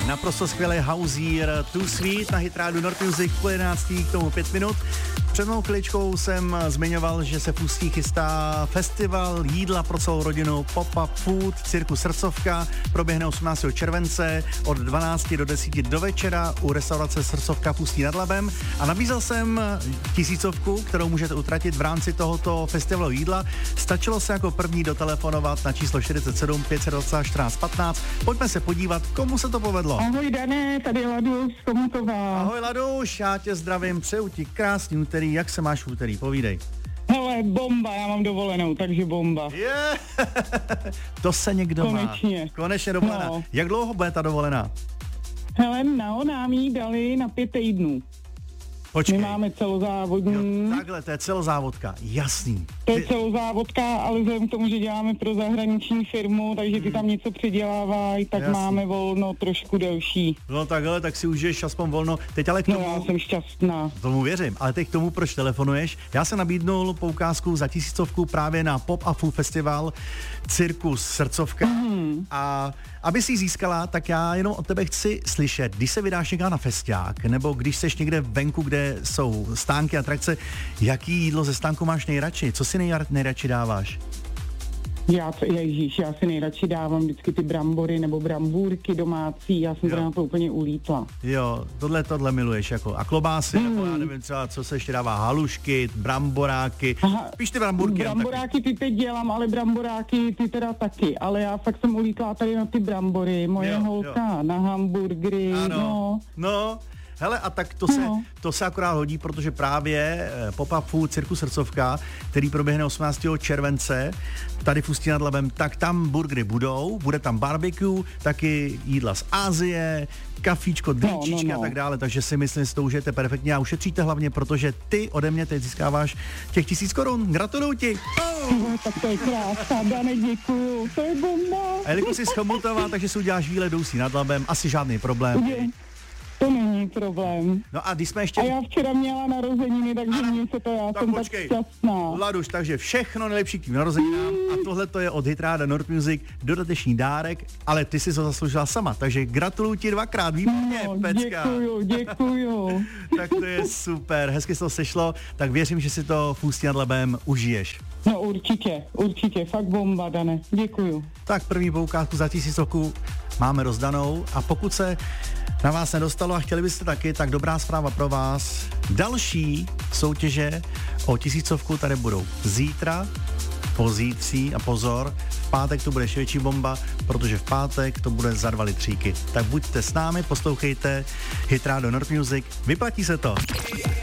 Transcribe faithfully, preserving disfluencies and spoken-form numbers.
Naprosto skvělý Hozier, Too Sweet na Hitrádu North Music po jedenácté k tomu pět minut. Před mnou chviličkou jsem zmiňoval, že se v Ústí chystá festival jídla pro celou rodinu Pop-up Food, Cirkus Srdcovka, proběhne osmnáctého července od dvanácti do deseti do večera u restaurace Srdcovka v Ústí nad Labem a nabízel jsem tisícovku, kterou můžete utratit v rámci tohoto festivalu jídla. Stačilo se jako první dotelefonovat na číslo čtyřicet sedm pět set dvacet čtrnáct patnáct. Pojďme se podívat, komu se to povedlo. Ahoj Dané, tady Laduš z Chomutova. Ahoj Laduš, já tě zdravím, přeju ti krásný úterý, jak se máš v úterý, povídej. Hele, bomba, já mám dovolenou, takže bomba. Yeah. To se někdo Konečně. má. Konečně dovolená. No. Jak dlouho bude ta dovolená? Hele, no, nám jí dali na pět týdnů. Počkej. My máme celozávodní. Jo, takhle, to je celozávodka, jasný. To je celozávodka, ale vzhledem k tomu, že děláme pro zahraniční firmu, takže ty tam něco předělávají, tak Jasný. máme volno trošku delší. No takhle, tak si užiješ aspoň volno. Teď ale k tomu... No já jsem šťastná. Tomu věřím, ale teď k tomu, proč telefonuješ. Já jsem nabídnul poukázku za tisícovku právě na Pop a Food Festival Cirkus Srdcovka mm. a aby si ji získala, tak já jenom od tebe chci slyšet, když se vydáš někam na festiák, nebo když seš někde venku, kde jsou stánky, atrakce, jaký jídlo ze stánku máš nejradši? Co si nejra- nejradši dáváš? Já, ježíš, já si nejradši dávám vždycky ty brambory nebo brambůrky domácí, já jsem Jo. to na to úplně ulítla. Jo, tohle, tohle miluješ jako. A klobásy, mm. nebo já nevím třeba, co se ještě dává, halušky, bramboráky. Aha, Spíš ty bramburky. Bramboráky ty teď dělám, ale bramboráky ty teda taky, ale já fakt jsem ulítla tady na ty brambory, moje Jo, holka jo. na hamburgery, Ano, no. no. Hele, a tak to se, No. to se akorát hodí, protože právě eh, Pop-up Food Cirkus Srdcovka, který proběhne osmnáctého července tady v Ústí nad Labem, tak tam burgery budou, bude tam barbecue, taky jídla z Asie, kafíčko, drinčičky no, no. a tak dále, takže si myslím, že to užijete perfektně a ušetříte hlavně, protože ty ode mě teď získáváš těch tisíc korun. Gratuluju ti! Oh! No, tak to je krása, Dane, děkuju, to je bomba. A jelikož jsi z Chomutova, takže si uděláš výlet do Ústí nad Labem, asi žádný problém. Je, to není problém. No a když jsme ještě... A já včera měla narozeniny, takže mě se to, já Tak jsem počkej. tak šťastná. Laduš, takže všechno nejlepší k tím narozeninám a tohle to je od Hitráda North Music dodatečný dárek, ale ty jsi to zasloužila sama, takže gratuluju ti dvakrát, výborně, No, pecka. děkuju, děkuju. Tak to je super, hezky se to sešlo, tak věřím, že si to v Ústí nad Labem užiješ. No určitě, určitě, fakt bomba, Dane, děkuju. Tak první poukázku za tisícovku máme rozdanou a pokud se na vás nedostalo a chtěli byste taky, tak dobrá zpráva pro vás. Další soutěže o tisícovku tady budou zítra, pozítří a pozor, v pátek to bude ještě větší bomba, protože v pátek to bude za dva litříky. Tak buďte s námi, poslouchejte Hitrádo North Music, vyplatí se to.